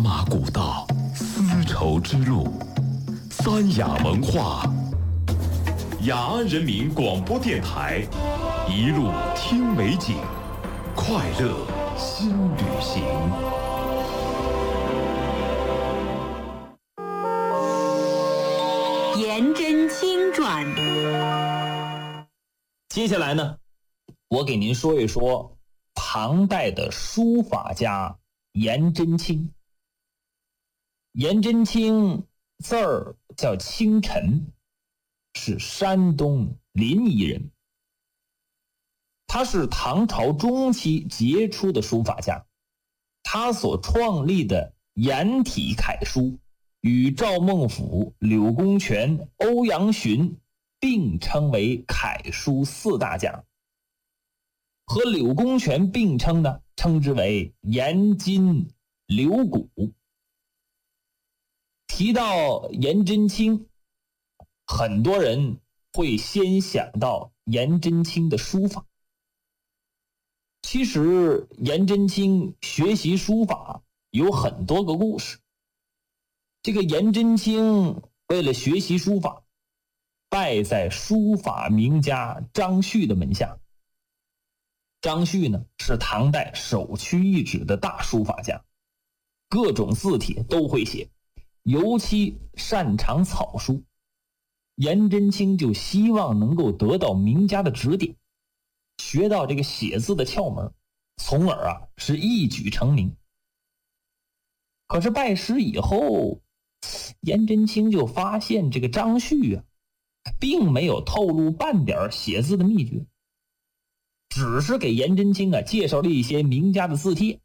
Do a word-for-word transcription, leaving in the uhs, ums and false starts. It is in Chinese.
马古道，丝绸之路，三雅文化，雅安人民广播电台，一路听美景，快乐新旅行。 颜真卿传。 接下来呢，我给您说一说唐代的书法家颜真卿。颜真卿字儿叫清晨，是山东临沂人。他是唐朝中期杰出的书法家，他所创立的颜体楷书与赵孟頫、柳公权、欧阳询并称为楷书四大家，和柳公权并称呢，称之为颜金柳骨。提到颜真卿，很多人会先想到颜真卿的书法。其实颜真卿学习书法有很多个故事。这个颜真卿为了学习书法，拜在书法名家张旭的门下。张旭呢，是唐代首屈一指的大书法家，各种字体都会写，尤其擅长草书。颜真卿就希望能够得到名家的指点，学到这个写字的窍门，从而啊是一举成名。可是拜师以后，颜真卿就发现这个张旭啊，并没有透露半点写字的秘诀，只是给颜真卿啊介绍了一些名家的字帖，